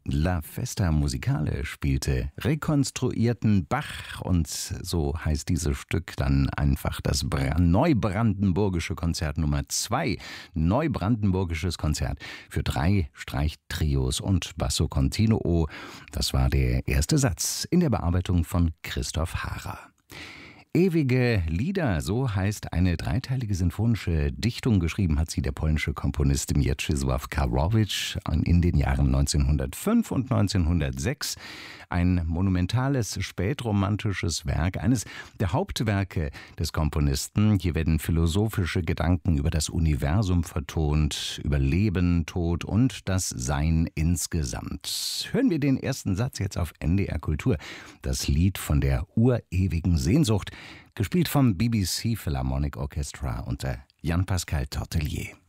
La Festa Musicale spielte rekonstruierten Bach und so heißt dieses Stück dann einfach das Neubrandenburgische Konzert Nummer 2. Neubrandenburgisches Konzert für 3 Streichtrios und Basso Continuo. Das war der erste Satz in der Bearbeitung von Christoph Haarer. Ewige Lieder, so heißt eine dreiteilige sinfonische Dichtung. Geschrieben hat sie der polnische Komponist Mieczysław Karłowicz in den Jahren 1905 und 1906. Ein monumentales spätromantisches Werk, eines der Hauptwerke des Komponisten. Hier werden philosophische Gedanken über das Universum vertont, über Leben, Tod und das Sein insgesamt. Hören wir den ersten Satz jetzt auf NDR Kultur. Das Lied von der urewigen Sehnsucht, gespielt vom BBC Philharmonic Orchestra unter Jan-Pascal Tortelier.